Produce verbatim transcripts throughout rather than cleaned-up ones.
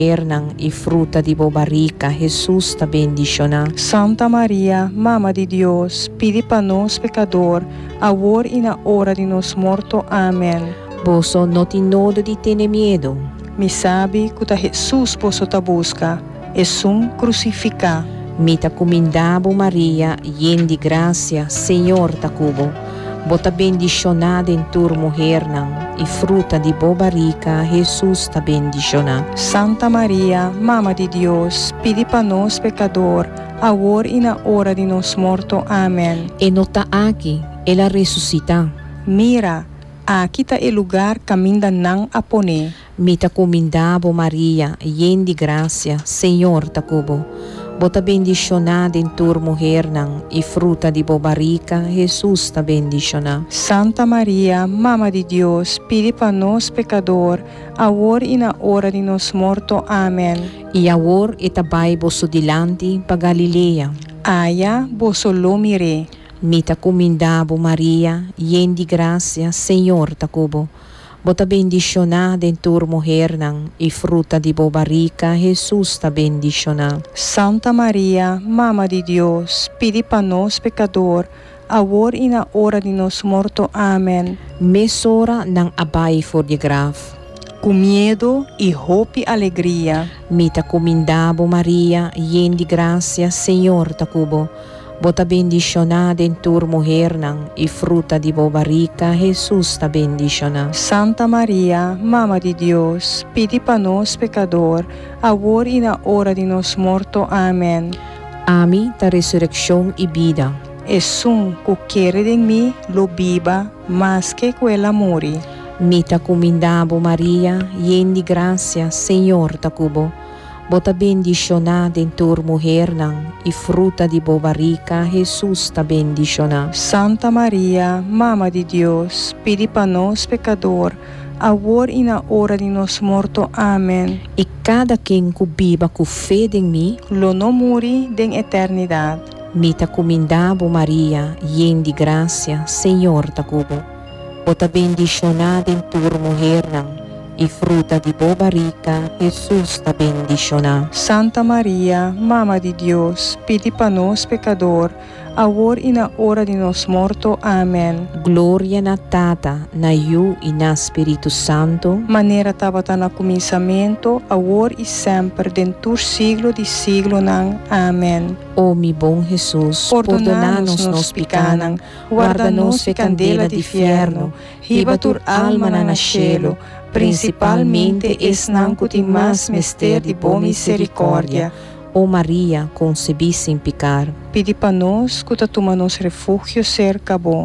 Hernang e fruta di bobarica, Jesus ta bendicionar. Santa Maria, Mama de Deus, pedi para nós pecador, agora e na hora de nos morto. Amém. Boso no ti nodo di tene miedo. Me sabe que Jesus posso ta busca, e sum crucificar. Mita comindabo Maria, yendi gracia, Senhor ta cubo. Bota bendicionada em turmo Hernang e fruta di bobarica, Jesus ta bendicionar. Santa Maria, Mama de Deus, pedi para nós pecador, agora e na hora de nos morto. Amém. E nota aqui, ela ressuscita. Mira, aqui está o lugar caminda não a poner. Mita comindabo Maria, yendi gracia, Senhor ta cubo. Bota bendicionada em turmo Hernang e fruta di bobarica, Jesus ta bendicionar. Santa Maria, Mama de Deus, pedi para nós pecador, agora e na hora de nos morto. Amém. E agora itabai boso dilante pa Galilea. Aya, boso lo mire. Mita comindabo Maria, yendi gracia, Senhor ta cubo. Bota bendicionada em turmo Hernang e fruta di bobarica, Jesus ta bendicionar. Santa Maria, Mama de Deus, pedi para nós pecador, agora e na hora de nos morto. Amém. Mesora ng abay for the graf. Com medo e hope alegria. Mita comindabo Maria, yendi gracia, Senhor ta cubo. Bota bendicionada em turmo Hernang e fruta di bobarica, Jesus ta bendicionar. Santa Maria, Mama de Deus, pedi para nós pecador, agora e na hora de nos morto. Amém. Ami ta resurrección e vida. E sum que quere de mim lo viva, mas que quella mori. Mita comindabo Maria, yendi gracia, Senhor ta cubo. Bota bendicionada em turmo Hernang e fruta di bobarica, Jesus ta bendicionar. Santa Maria, Mama de Deus, pedi para nós pecador, agora e na hora de nos morto. Amém. E cada quem que viva com fé em mim, lo não muri den eternidade. Mita comindabo Maria, yendi gracia, Senhor ta cubo. Bota bendicionada em turmo Hernang e fruta di bobarica, Jesus ta bendicionar. Santa Maria, Mama de Deus, pedi para nós pecador, agora e na hora de nos morto. Amém. Glória na Tata, na Iu e na Espírito Santo, maneira estava no começamento, agora e sempre, dentro do siglo de siglo. Não. Amém. Ó mi bom Jesus, perdona-nos nos pecados, guarda-nos de candela de inferno, riba tur alma na cielo, principalmente es não que tem mais mister de boa misericórdia. Ó Maria, concebi sem pecar, pedi para nós que tomamos refúgio cerca bom.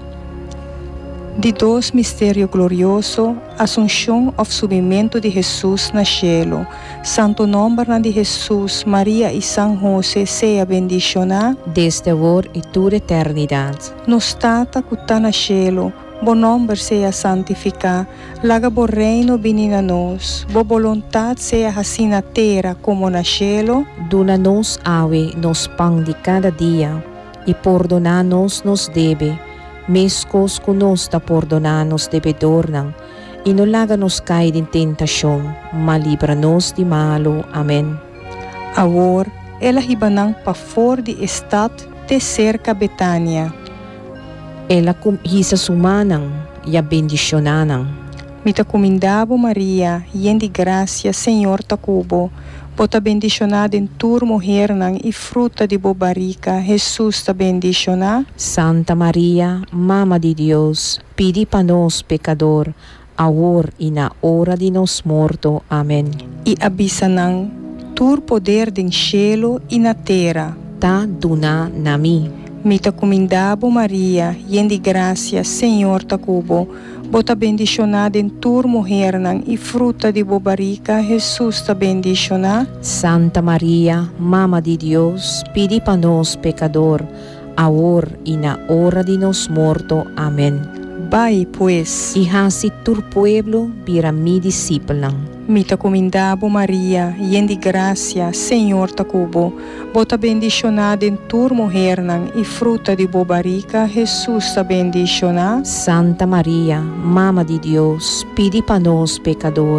De dois mistério glorioso, Assunção ou subimento de Jesus na cielo. Santo nome de Jesus, Maria e São José seja bendicionado desde agora e toda eternidade. Nos tata que está na cielo, bom nome seja santificado, laga bo reino vinha a nós, bo vontade seja assim na terra como na cielo. Dona-nos ave nos pão de cada dia, e perdona-nos nos debe, mescos que nos ta perdonar-nos devedor, e não laga-nos cair em tentação, mas livra-nos de malo. Amém. Agora, ela ribanang pa fora de estado de cerca Betânia. Ela com hisa sumanang, e a bendicionanang. Mita comindabo Maria, yendi gracia, Senhor ta cubo. Bota bendicionada em turmo Hernang e fruta de bobarica, Jesus ta bendicionar. Santa Maria, Mama de Deus, pedi para nós pecador, agora e na hora de nos morto. Amém. E abisanang, tur poder den cielo e na terra. Ta duna nami. Mita comindabo Maria, yendi gracia, Senhor ta cubo. Bota bendicionada em turmo Hernang e fruta de bobarica, Jesus ta bendicionar. Santa Maria, Mama de Deus, pedi para nós pecador, agora e na hora de nos morto. Amém. Vai, pues. E hasi tur pueblo para mi discípula. Mita comindabo Maria, yendi gracia, Senhor ta cubo. Bota bendicionada em turmo Hernang e fruta de bobarica, Jesus ta bendicionar. Santa Maria, Mama de Deus, pedi para nós pecador,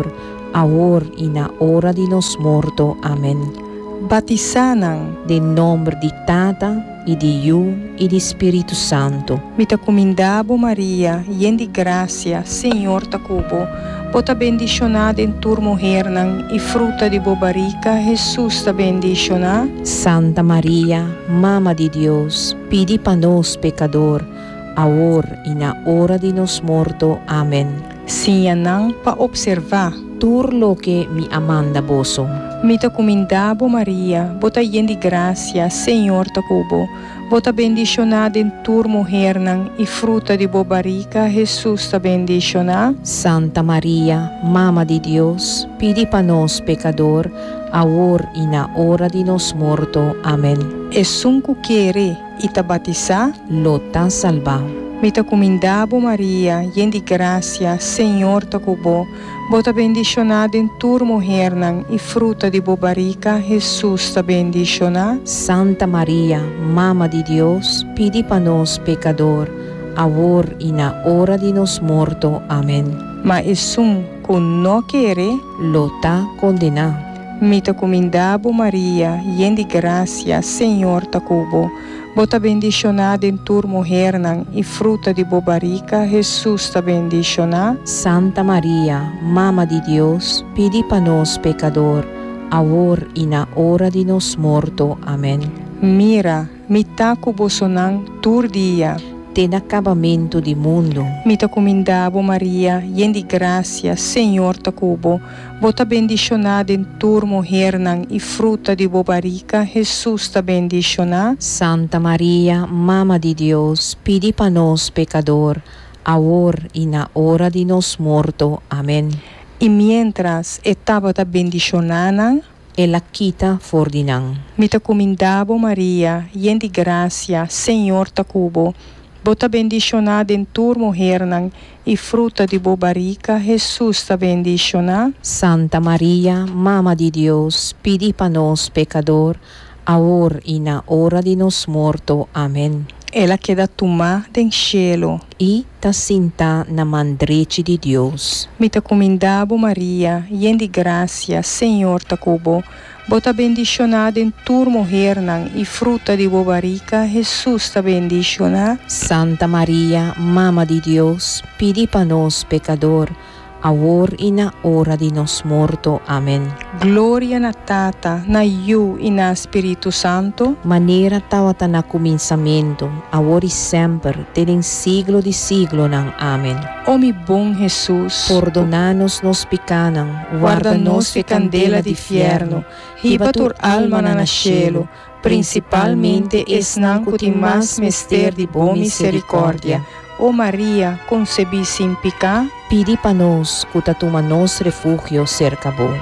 ahora y na hora de nos morto. Amén. Batisanang, De nombre de Tata, y de Hijo, y de Espíritu Santo. mita comindabo Maria, yendi gracia, Senhor tacubo, bota bendicionada em tur mujer nang, e fruta de bobarica, Jesus ta bendicioná. Santa María, Mama de Dios, pidi pa nos pecador, ahora y na hora de nos morto. Amén. Sinha nang pa observar, Tur lo que mi amanda boso. mita comindabo Maria, bota yendi gracia, Senhor tacubo, bota bendicionada em tur mujer nang, e fruta de bobarica, Jesus ta bendicioná. Santa María, Mama de Dios, pidi pa nos pecador, ahora y na hora de nos morto. Amén. E sunku quere ita batizar, Lota salva. mita comindabo Maria, yendi gracia, Senhor tacubo, bota bendicionada em tur mujer nang, e fruta de bobarica, Jesus ta bendicioná. Santa María, Mama de Dios, pidi pa nos pecador, ahora y na hora de nos morto. Amén. Ma e sun ku no quere, Lota condena. mita comindabo Maria, yendi gracia, Senhor tacubo, bota bendicionada em tur mujer nang, e fruta de bobarica, Jesus ta bendicioná. Santa María, Mama de Dios, pidi pa nos pecador, ahora y na hora de nos morto. Amén. Mira, mita cubo sonang tur dia, Ten acabamento de mundo. mita comindabo Maria, yendi gracia, Senhor tacubo, bota bendicionada em tur mujer nang, e fruta de bobarica, Jesus ta bendicioná. Santa María, Mama de Dios, pidi pa nos pecador, ahora y na hora de nos morto. Amén. E mientras estava ta bendicionando, E la quita fordinan. mita comindabo Maria, yendi gracia, Senhor tacubo, bota bendicionada em tur mujer nang, e fruta de bobarica, Jesus ta bendicioná. Santa María, Mama de Dios, pidi pa nos pecador, ahora y na hora de nos morto. Amén. Ela queda tomar den cielo. E ta sinta na mandrete de Deus. Mita comindabo Maria, yendi gracia, Senhor tacubo, bota bendicionada em tur mujer nang, e fruta de bobarica, Jesus ta bendicioná. Santa María, Mama de Dios, pidi pa nos pecador, ahora y na hora de nos morto. Amén. Glória na Tata, na Iu e na Espírito Santo, Maneira tawata na começamento, agora e sempre, terem siglo de siglo nang. Amém. ó mi bom Jesus, Perdona-nos nos pecanam, guarda-nos de candela de fierno, riba tur alma na cielo, principalmente esnan cuti mas mester de boa misericórdia. Ó Maria, concebi sem pecar, Pidi pa nos, cutatuma nos refúgio cerca bo.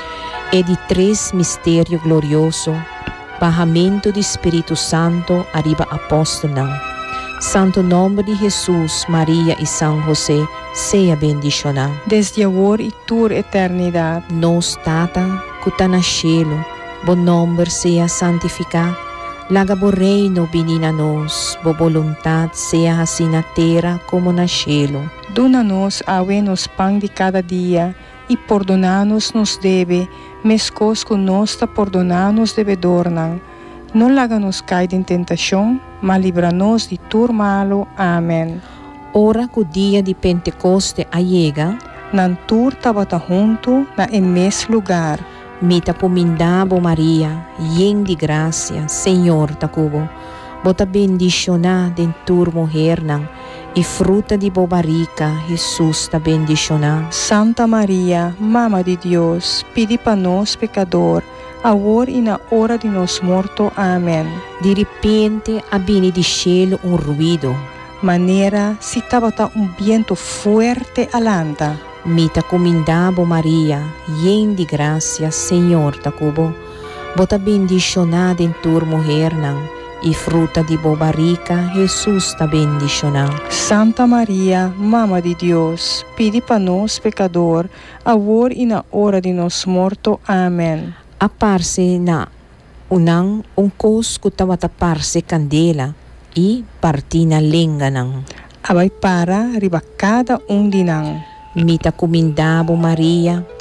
E de três mistério glorioso, barramento do Espírito Santo, arriba apóstolo. Santo nome de Jesus, Maria e São José, seja bendicionado. desde agora e tur eternidade. Nos tata, cuta na cielo, bo nome seja santificado. Laga bo reino binina nos, bo voluntad seja assim na terra como na cielo. Dona-nos awe nos pão de cada dia, e perdona-nos nos deve, mescos que nós ta perdona-nos devedor não. Não laga-nos cair em tentação, mas livra-nos de tur malo. Amém. Ora que o dia de Pentecoste allega, Nan tur tabata junto na emes lugar. mita pomindabo Maria, yen de graça, Senhor tacubo, bota bendicionada em tur mulher nang, e fruta de bobarica, Jesus ta bendicionada. Santa Maria, Mama de Deus, pedi para nós pecador, agora e na hora de nos morto. Amém. De repente, abini de cielo um ruído. Maneira se tabata um viento fuerte alanta. Mita comindabo Maria, yen de graça, Senhor tacubo, bota bendicionada em tur mulher nang, e fruta de bobarica, Jesus ta bendicionada. Santa Maria, Mama de Deus, pedi para nós pecador, agora e na hora de nos morto. Amém. Aparse na unang ungkos kutawata parse candela e partina lenga nang. Abay para riba cada um dinang. Mita comindabo Maria,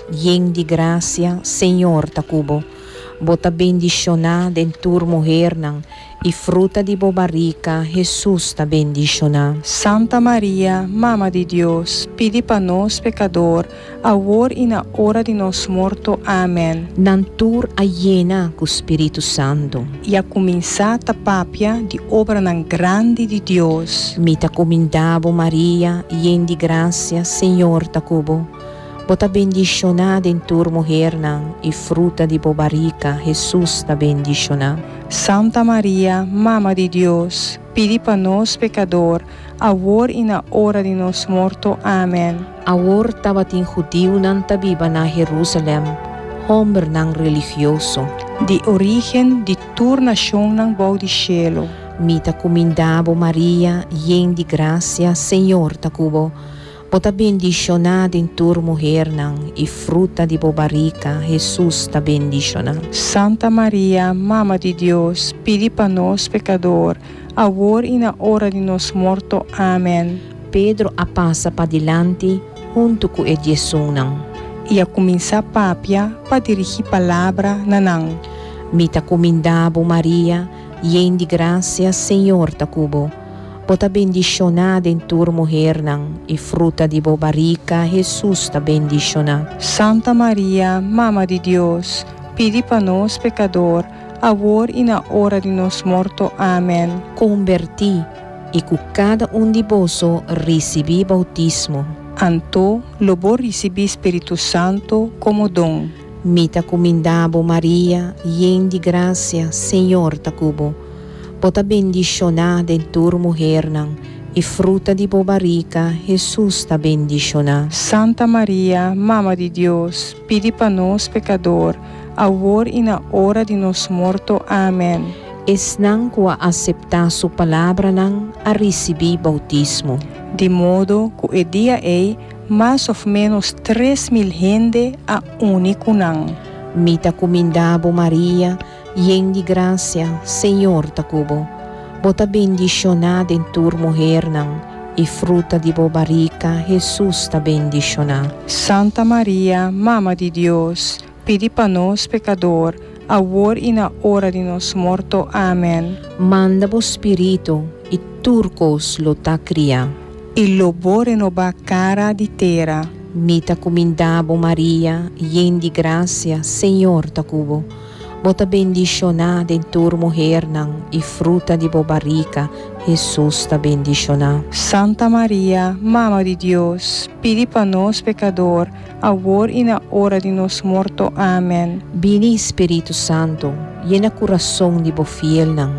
llena de gracia, Senhor ta cubo. Bota bendicionada em tua mulher nang, e fruta de bobarica, Jesus ta bendicionada. Santa Maria, Mama de Deus, pedi para nós pecador, agora e na hora de nosso morto. Amém. Nantur a llena com o Espírito Santo. E a começar a papia de obra nan grande de Deus. Mita comindabo Maria, llena de gracia, Senhor ta cubo. Bota bendicionada em tua mulher nang, e fruta de bobarica, Jesus ta bendicionada. Santa Maria, Mama de Deus, pedi para nós pecador, agora e na hora de nosso morto. Amém. Agora tava tin judeu nan tabiba na Jerusalém, homem nang religioso. De origem de tua nação nan bau de cielo. Mita comindabo Maria, llena de gracia, Senhor ta cubo. Bota bendicionada em tua mulher nang, e fruta de bobarica, Jesus ta bendicionada. Santa Maria, Mama de Deus, pedi para nós pecador, agora e na hora de nosso morto. Amém. Pedro a passa para dilante, junto com Jesus nang. E a começar papia para dirigir palavra nanang. Mita comindabo Maria, llena de gracia, Senhor ta cubo. Bota bendicionada em tua mulher nang, e fruta de bobarica, Jesus ta bendicionada. Santa Maria, Mama de Deus, pedi para nós pecador, agora e na hora de nosso morto. Amém. Converti, e com cada um de vós recebi bautismo. Anto, lobo recebi Espírito Santo como dom. Mita comindabo Maria, llena de gracia, Senhor ta cubo. Bota bendicionada em tua mulher nang, e fruta de bobarica, Jesus ta bendicionada. Santa Maria, Mama de Deus, pedi para nós pecador, agora e na hora de nosso morto. Amém. Es nang kua aceitar sua palavra nang, a receber bautismo. De modo que o dia é mais ou menos três mil gente a único nang. Mita comindabo Maria, llena de gracia, Senhor ta cubo. Bota bendicionada em tua mulher nang, e fruta de bobarica, Jesus ta bendicionada. Santa Maria, Mama de Deus, pedi para nós pecador, agora e na hora de nosso morto. Amém. Manda o Espírito, e turcos lo ta cria. E lobo renovar cara de terra. Mita comindabo Maria, llena de gracia, Senhor ta cubo. Bota bendicionada em tua mulher nang, e fruta de bobarica, Jesus ta bendicionada. Santa Maria, Mama de Deus, pedi para nós pecador, agora e na hora de nosso morto. Amém. Bini Espírito Santo, llena coração de bo fiel nang.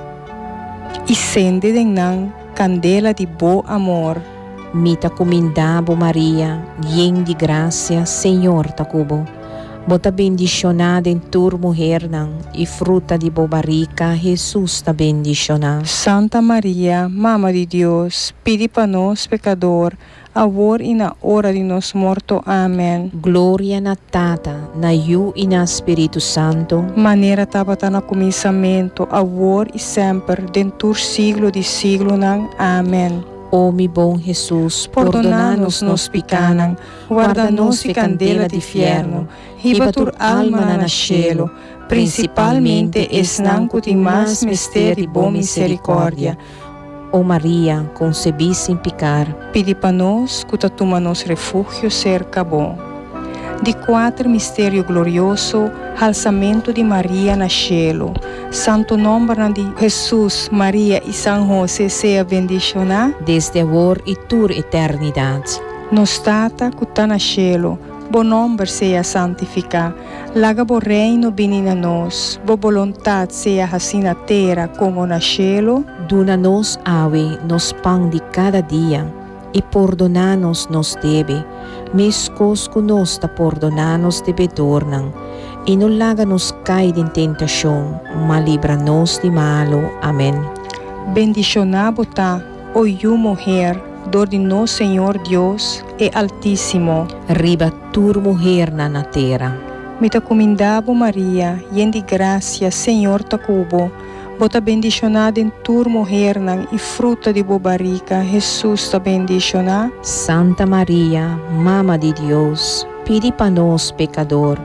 E sende de nang candela de bo amor. Mita comindabo Maria, llena de gracia, Senhor ta cubo. Bota bendicionada em tua mulher nang, e fruta de bobarica, Jesus ta bendicionada. Santa Maria, Mama de Deus, pedi para nós pecador, agora e na hora de nosso morto. Amém. Glória na Tata, na Iu e na Espírito Santo. Maneira tabata na começamento, agora e sempre, dentro do siglo de siglo nang. Amém. Ó mi bom Jesus, Perdona-nos nos picanam, guarda-nos de candela de fierno, riba tur alma na cielo, principalmente esnan cutim mais mistério bom misericórdia. Ó Maria, concebi sem pecar. Pedi para nós, que toma nos refúgio cerca bom. De quatro mistério glorioso, alçamento de Maria na cielo. Santo nome de Jesus, Maria e São José seja bendicionado. Desde agora e tur eternidade. Nos tata que está na cielo, bo nome seja santificado. Laga bo reino bini na nós, bo vontade seja assim na terra como na cielo. Duna-nos ave, nos pão de cada dia, e perdona-nos nos debe, mescos que nos ta perdona-nos devedor nang, e não laga-nos cair em tentação, mas livra-nos de malo. Amém. Bendicionado tá, o you mulher, dor de nosso Senhor Deus é altíssimo. Riba tur mulher na na terra. Mita comindabo Maria, yen de graça, Senhor ta cubo, bota bendicionada em tur mulher nang, e fruta de bobarica, Jesus ta bendicionado. Santa Maria, Mama de Deus, pedi para nós, pecador,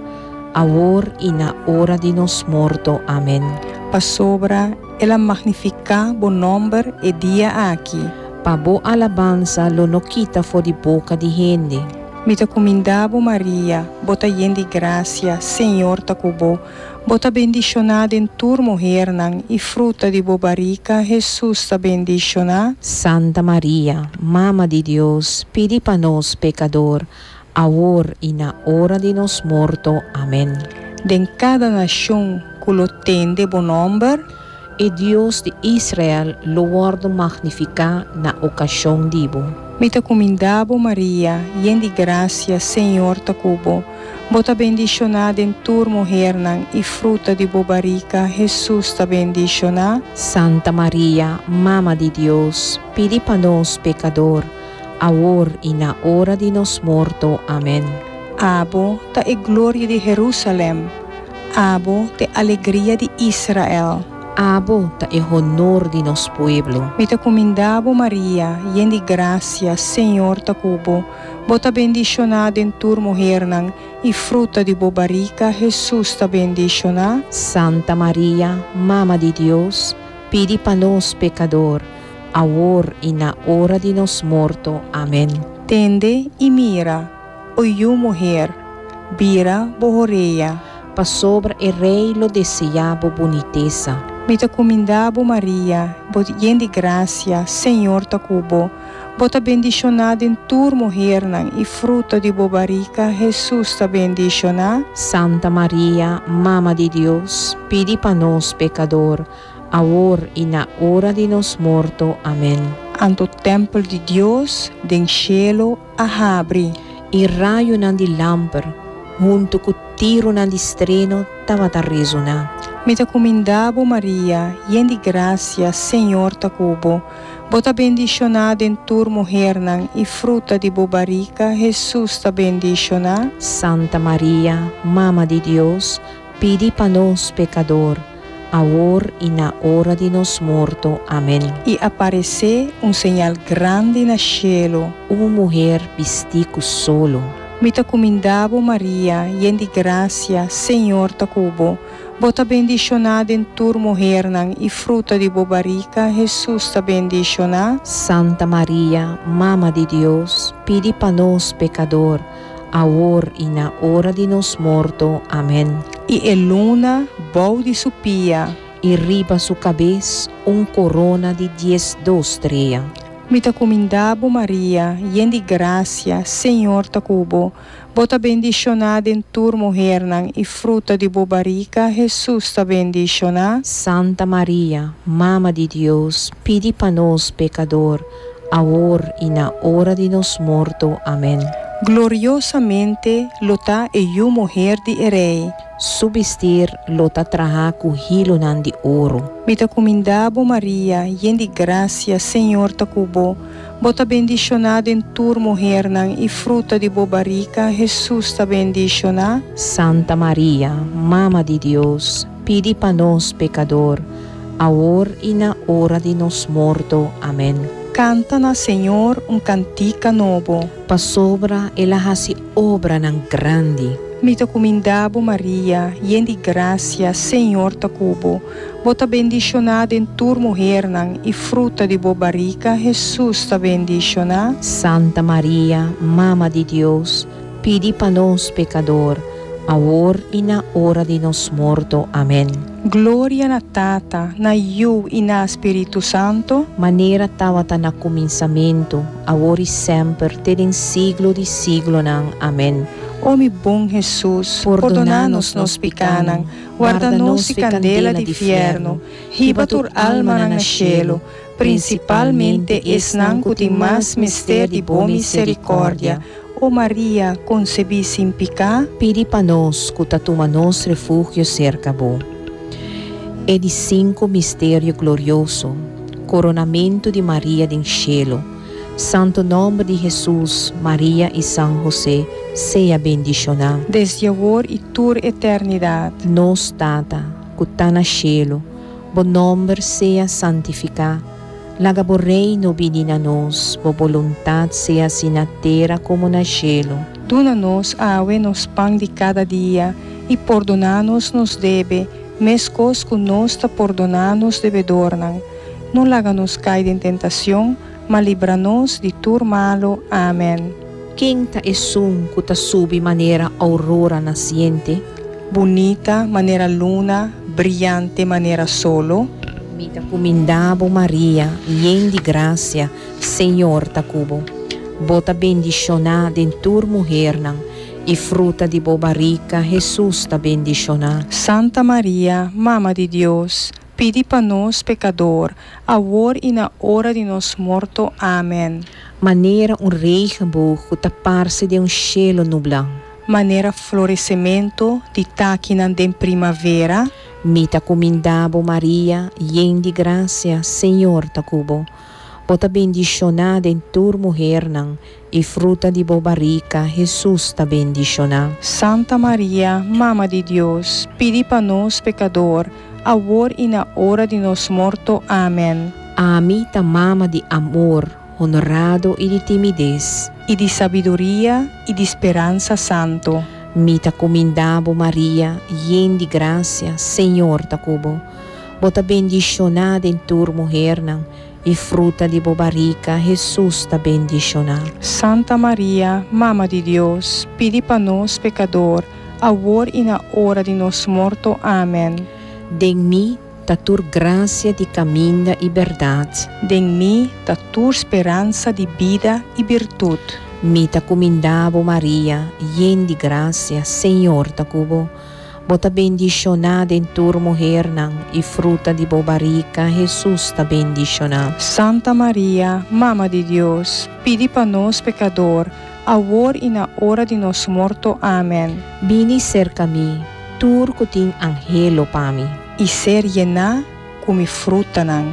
agora e na hora de nos morto. Amém. Pa sobra, ela magnifica bom nome e dia aqui. Pa bo alabanza lo no quita for de boca de gente. Mi te comendavo Maria, bota yendi gracia, Senhor ta cubo, bota bendicionada em tur mulher nan, e fruta de bobarica, Jesus ta bendicionada. Santa Maria, Mama de Deus, pedi para nós, pecador, agora e na hora de nos morto. Amém. De cada nação que lo tende bom nome, e Deus de Israel lo guardo magnificar na ocasião dibo. Mi te comendavo Maria, yendi gracia, Senhor ta cubo, bota bendicionada em tur mulher nan, e fruta de bobarica, Jesus ta bendicionada. Santa Maria, Mama de Deus, pedi para nós, pecador, agora e na hora de nos morto. Amém. Abo ta e glória de Jerusalém, abo te alegria de Israel. Abo ta e honor de nos pueblo. Mi te comendavo Maria, yendi gracia, Senhor ta cubo, bota bendicionada em tur mulher nan, e fruta de bobarica, Jesus ta bendicionada. Santa Maria, Mama de Deus, pedi para nós, pecador, agora e na hora de nos morto. Amém. Tende e mira, oiu mulher, bira bohoreia. Pa sobre e rei lo desejabo boniteza. Mi te comendavo Maria, bot yendi gracia, Senhor ta cubo, bota bendicionada em tur mulher nan, e fruta de bobarica, Jesus ta bendicionada. Santa Maria, Mama de Deus, pedi para nós, pecador, agora e na hora de nos morto. Amém. Anto templo de Deus, den cielo a abre. E raio nan di lampar, junto com tiro nan di streno, tava a resonar. Mi te comendavo Maria, yendi gracia, Senhor ta cubo, bota bendicionada em tur mulher nan, e fruta de bobarica, Jesus ta bendicionada. Santa Maria, Mama de Deus, pedi para nós, pecador, agora e na hora de nos morto. Amém. E aparece um sinal grande na cielo. Uma mulher vestico solo. Mi te comendavo Maria, yendi gracia, Senhor ta cubo, bota bendicionada em tur mulher nan, e fruta de bobarica, Jesus ta bendicionada. Santa Maria, Mama de Deus, pedi para nós, pecador, agora e na hora de nos morto. Amém. E a luna bau de supia. E riba sua cabeça um corona de diez dos estrelas. Mi te comendavo Maria, yendi gracia, Senhor ta cubo, bota bendicionada em tur mulher nan, e fruta de bobarica, Jesus ta bendicionada. Santa Maria, Mama de Deus, pedi para nós, pecador, agora e na hora de nos morto. Amém. Gloriosamente lota e eu mulher de rei. Subestir lota traha com hilo nan de ouro. Mi te comendavo Maria, yendi gracia, Senhor ta cubo, bota bendicionada em tur mulher nan, e fruta de bobarica, Jesus ta bendicionada. Santa Maria, Mama de Deus, pedi para nós, pecador, agora e na hora de nos morto. Amém. Canta na Senhor um cantica novo. Pa sobra ela hasi obra nan grande. Mi te comendavo Maria, yendi gracia, Senhor ta cubo, bota bendicionada em tur mulher nan, e fruta de bobarica, Jesus ta bendicionada. Santa Maria, Mama de Deus, pedi para nós, pecador, agora e na hora de nos morto. Amém. Glória na Tata, na Iu e na Espírito Santo. Maneira tawata na começamento, agora e sempre, ter em siglo de siglo nan. Amém. Ó mi bom Jesus, perdonanos nos picanan, guarda-nos e candela de fierno, riba tur alma na cielo, principalmente esnan cuti mas mister de boa misericórdia. Ó Maria, concebi sem picar, pedi para nós, cutatuma nos refúgio cerca bo. E de cinco mistério glorioso, coronamento de Maria de cielo, santo nome de Jesus, Maria e São José, seja bendicionado. desde agora e tur eternidade. Nos Tata, que está na cielo, bom nome seja santificado. Laga bo reino vini na nós, bo voluntade seja assim na terra como na cielo. Duna-nos, awe, nos pão de cada dia, e perdona-nos nos debe, mescos que nos ta perdona-nos devedornan. Não laga-nos cair em tentação, mas livra-nos de tur malo. Amém. Quem ta esum que ta subi maneira aurora nasciente, Bonita maneira luna, brilhante maneira solo, mita comindabo Maria, yen de graça, Senhor ta cubo. Bota bendicionada em tur muhernan, e fruta de bobarica, Jesus ta bendicionada. Santa Maria, Mama de Deus, pedi para nós pecador, agora e na hora de nos morto. Amém. Maneira um regenboog que tapar-se de um cielo nublado. Maneira florescimento de taquinan de primavera, Mita comindabo Maria, yen de graça, Senhor ta cubo. Bota bendicionada em tur muhernan, e fruta de bobarica, Jesus ta bendicionada. Santa Maria, Mama de Deus, pedi para nós pecador, agora e na hora de nos morto. Amém. A mita mama de amor, honrado e de timidez. E de sabedoria e de esperança santo. Mita comindabo Maria, yen de graça, Senhor ta cubo. Bota bendicionada em tur muhernan, e fruta de bobarica, Jesus ta bendicionada. Santa Maria, Mama de Deus, pedi para nós pecador, agora e na hora de nos morto. Amém. De mim ta tur graça de caminho e verdade. De mim da tua esperança de vida e virtude. Mita comindabo Maria, yen de graça, Senhor ta cubo. Bota bendicionada em tur muhernan, e fruta de bobarica, Jesus ta bendicionada. Santa Maria, Mama de Deus, pedi para nós pecador, agora e na hora de nos morto. Amém. Bini cerca mi, tur kuting angelo pami. E ser llena como fruta nan.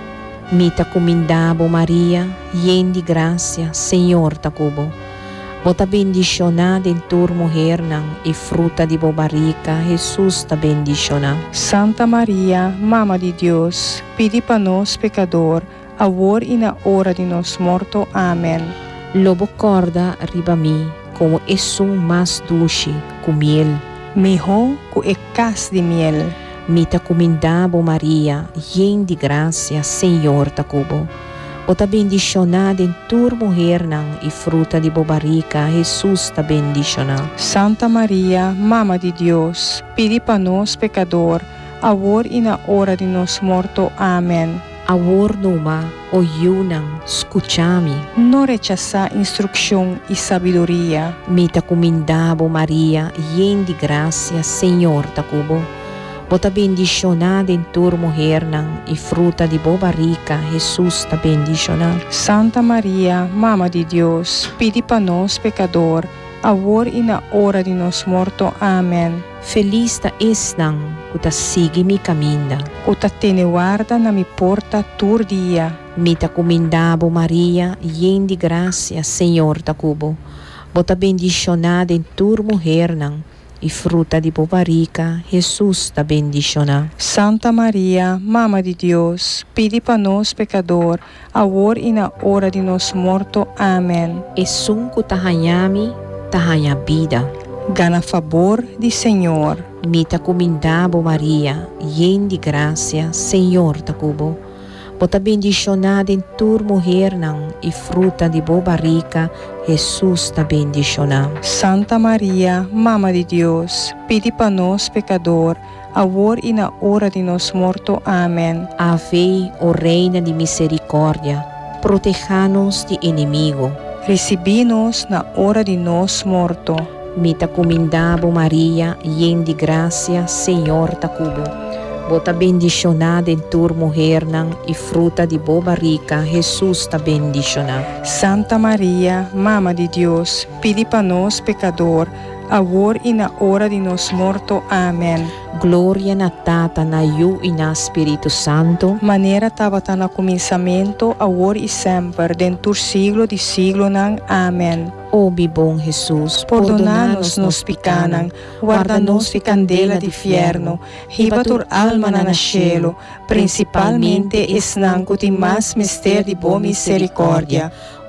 Mita comindabo Maria, yen de graça, Senhor ta cubo. Bota bendicionada em tur muhernan, e fruta de bobarica, Jesus ta bendicionada. Santa Maria, Mama de Deus, pedi para nós pecador, agora e na hora de nos morto. Amém. Lobo corda riba mi, como es um mais dulce, com miel. Mejor que e cas de miel. Mita comindabo Maria, yen de graça, Senhor ta cubo. Bota bendicionada em tur muhernan, e fruta de bobarica, Jesus ta bendicionada. Santa Maria, Mama de Deus, pedi para nós pecador, agora e na hora de nos morto. Amém. Awor numa, oyunan, escuchami. Não rechazar instrução e sabedoria. Mita comindabo Maria, yen de graça, Senhor ta cubo. Bota bendicionada em tur muhernan, e fruta de bobarica, Jesus ta bendicionada. Santa Maria, Mama de Deus, pedi para nós pecador, agora e na hora de nos morto. Amém. Feliz ta esnan, que ta sigue mi caminda. O ta tene guarda na mi porta tur dia. Mita comindabo Maria, yen de graça, Senhor ta cubo. Bota bendicionada em tur muhernan, e fruta de bobarica, Jesus ta bendicionada. Santa Maria, Mama de Deus, pedi para nós pecador, agora e na hora de nos morto. Amém. E sunku tahanyami, tahanya vida. Gana favor de Senhor. Mita comindabo Maria, yen de graça, Senhor ta cubo. Bota bendicionada em tur muhernan, e fruta de bobarica, Jesus ta bendicionada. Santa Maria, Mama de Deus, pedi para nós pecador, agora e na hora de nos morto. Amém. Ave, o Reina de misericórdia, proteja-nos de inimigo. Recebi-nos na hora de nos morto. Mita comindabo Maria, yen de graça, Senhor ta cubo. Bota bendicionada em tur muhernan, e fruta de bobarica, Jesus ta bendicionada. Santa Maria, Mama de Deus, pedi para nós pecador, agora e na hora de nos morto. Amém. Glória na Tata, na Yu e na Espírito Santo. Maneira estava no começamento, agora e sempre, dentro do siglo de siglo. Nan. Amém. Ó mi bom Jesus, Perdona-nos nos picanan, guarda-nos de candela de fierno, riba tur alma na cielo, principalmente esnanco de mais mister de boa misericórdia.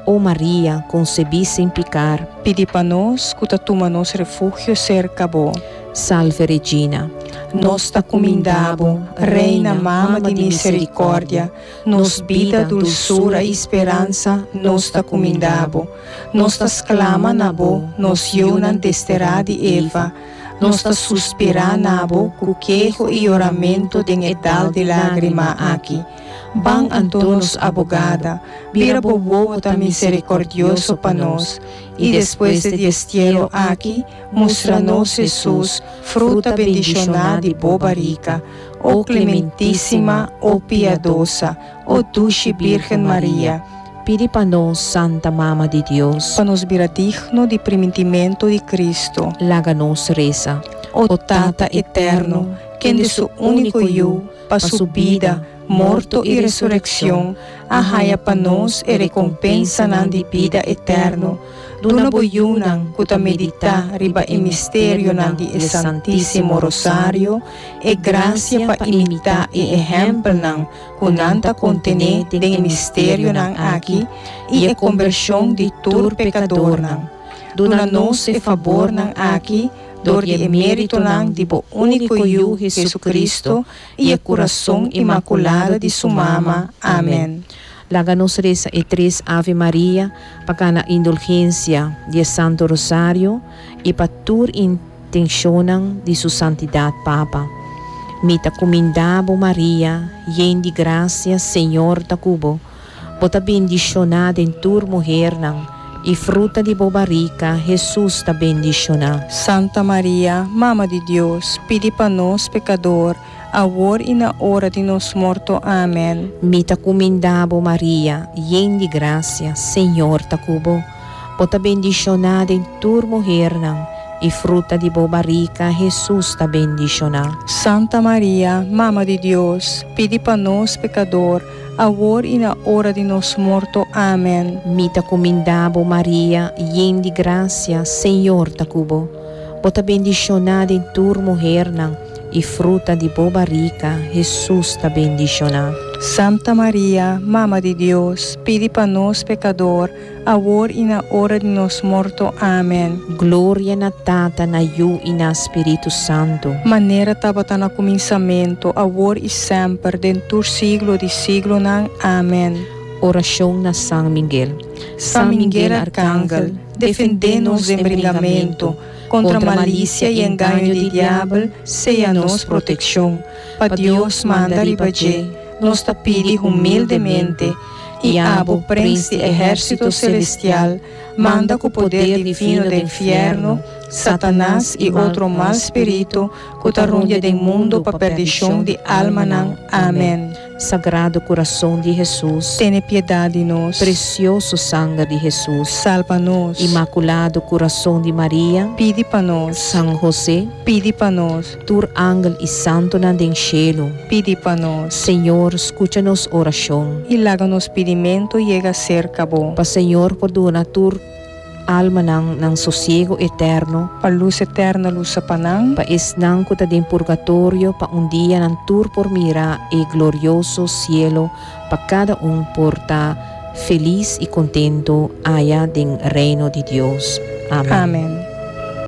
Ó Maria, concebi sem pecar. Pedi para nós, que toma nos refúgio cerca bo. Salve Regina. Nos ta comendabo, Reina Mama de Misericórdia, nos vida, dulçura e esperança, nos ta comendabo. Nos ta clama nabo, nos yunan desterá de Eva, nos ta suspira nabo, cu quejo e oramento de edal de lágrima aqui. Ban Antonos abogada, vira bobo ta misericordioso pa nós, e depois de destierro aqui, mostra-nos Jesus, fruta bendicionada e boba rica, ó clementíssima, ó piedosa, ó dulce Virgem Maria. Pedi para nós, Santa Mama de Deus, para nos vira digno de primitimento de Cristo. Laga-nos reza. Ó Tata eterno, que de su único eu, para su vida, morto e ressurreição, arraia para nós e recompensa na de vida eterno. Duna boyunan, kuta medita riba e mistério na de Santíssimo Rosário, e graça para imitar e exemplo nan, kunanta contene de mistério nan aqui, e a conversão de tur pecador nan. Duna nos e favor nan aqui, dor e mérito nan de bo único eu, Jesus Cristo, e a coração imaculada de sua mama. Amém. Laga-nos reza e três Ave Maria, para na indulgência de Santo Rosário e para tur intencionam de sua santidade Papa. Mita comendabo Maria, yen de graça, Senhor da cubo, bota bendicionada em tur mulher nan, e fruta de boba rica, Jesus ta bendicionada. Santa Maria, Mama de Deus, pedi para nós pecador, agora e na hora de nos morto. Amém. Mita comendabo Maria, yen de graça, Senhor ta cubo, bota bendicionada em tur mulher nan, e fruta de boba rica, Jesus ta bendicionada. Santa Maria, Mama de Deus, pedi para nós pecador, agora e na hora de nos morto. Amém. Mita comendabo Maria, yen de graça, Senhor ta cubo, bota bendicionada em tur mulher nan, e fruta de boba rica, Jesus ta bendicionada. Santa Maria, Mama de Deus, pedi para nós pecador, agora e na hora de nos morto. Amém. Glória na Tata, na Iu e na Espírito Santo. Maneira tabata na começamento, agora e sempre, dentro siglo de siglo nan. Amém. Oração na São Miguel. São Miguel Arcángel, defende-nos em brigamento, contra a malícia e engano do diabo, seja nos proteção. Para Deus manda ribaje, nos ta pedi humildemente, e abo príncipe exército celestial, manda com o poder divino do inferno, Satanás e outro mal espírito, que tarunha do mundo para perdição de alma nan. Amém. Sagrado Coração de Jesus, tenha piedade de nós. Precioso sangue de Jesus, salva-nos. Imaculado Coração de Maria, pede para nós. São José, pede para nós. Tur ángel e santo na den cielo, pede para nós. Senhor, escucha-nos oração. E laga-nos pedimento chega a ser cabo. Pa Senhor, perdona tur alma ng, ng sosiego eterno, pa luz eterna luz sa panang, pa isnang kuta din purgatorio, pa un dia ng tur por mira e glorioso cielo, pa cada un porta feliz y contento haya din reino de Dios. Amén. Amén.